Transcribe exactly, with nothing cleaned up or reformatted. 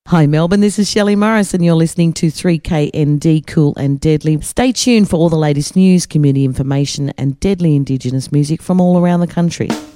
Hi Melbourne, this is Shelley Morris and you're listening to three K N D Cool and Deadly. Stay tuned for all the latest news, community information and deadly Indigenous music from all around the country.